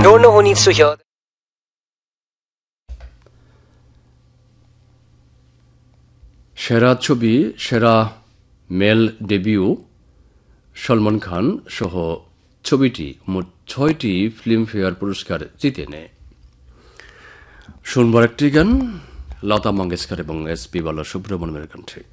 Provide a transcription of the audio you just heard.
Don't know who needs to hear. সেরা ছবি, সেরা মেল ডেবিউ সলমান খান সহ ছবিটি মোট 6টি ফিল্মফেয়ার পুরস্কার জিতে নেয়। শুনবার একটি গান লতা মঙ্গেশকর এবং এস পি বালা সুব্রমণ্যমের কণ্ঠে।